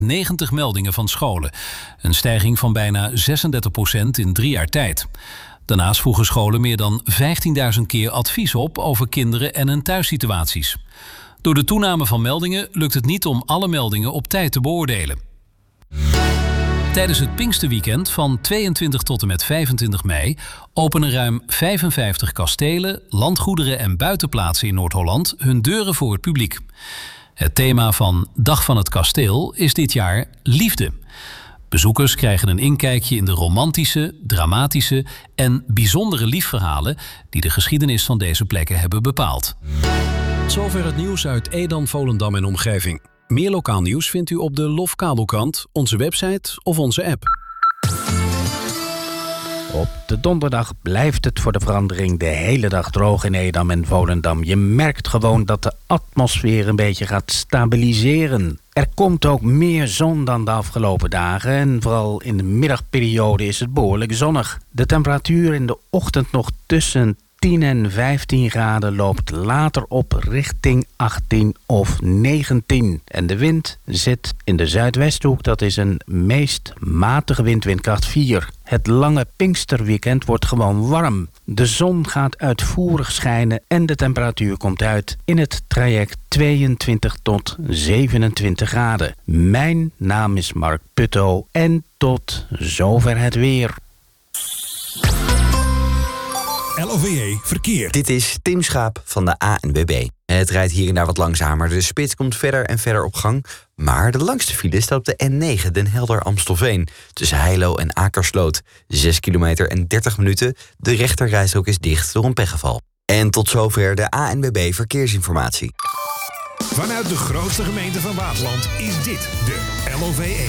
90 meldingen van scholen. Een stijging van bijna 36% in 3 jaar tijd. Daarnaast vroegen scholen meer dan 15.000 keer advies op over kinderen en hun thuissituaties. Door de toename van meldingen lukt het niet om alle meldingen op tijd te beoordelen. Tijdens het Pinksterweekend van 22 tot en met 25 mei openen ruim 55 kastelen, landgoederen en buitenplaatsen in Noord-Holland hun deuren voor het publiek. Het thema van Dag van het Kasteel is dit jaar liefde. Bezoekers krijgen een inkijkje in de romantische, dramatische en bijzondere liefverhalen die de geschiedenis van deze plekken hebben bepaald. Zover het nieuws uit Edam, Volendam en omgeving. Meer lokaal nieuws vindt u op de LOF Kabelkrant, onze website of onze app. Op de donderdag blijft het voor de verandering de hele dag droog in Edam en Volendam. Je merkt gewoon dat de atmosfeer een beetje gaat stabiliseren. Er komt ook meer zon dan de afgelopen dagen en vooral in de middagperiode is het behoorlijk zonnig. De temperatuur in de ochtend nog tussen 10 en 15 graden loopt later op richting 18 of 19. En de wind zit in de zuidwesthoek, dat is een meest matige wind, windkracht 4. Het lange Pinksterweekend wordt gewoon warm. De zon gaat uitvoerig schijnen en de temperatuur komt uit in het traject 22 tot 27 graden. Mijn naam is Mark Putto en tot zover het weer. LOVE Verkeer. Dit is Tim Schaap van de ANWB. Het rijdt hier en daar wat langzamer. De spits komt verder en verder op gang. Maar de langste file staat op de N9, Den Helder-Amstelveen. Tussen Heilo en Akersloot. 6 kilometer en 30 minuten. De rechterrijstrook is dicht door een pechgeval. En tot zover de ANWB Verkeersinformatie. Vanuit de grootste gemeente van Waasland is dit de LOVE.